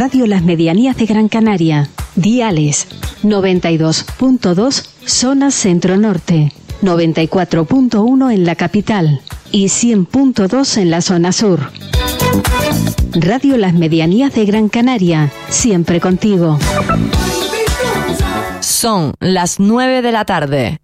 Radio Las Medianías de Gran Canaria. Diales 92.2 zona centro-norte, 94.1 en la capital y 100.2 en la zona sur. Radio Las Medianías de Gran Canaria, siempre contigo. Son las 9 de la tarde.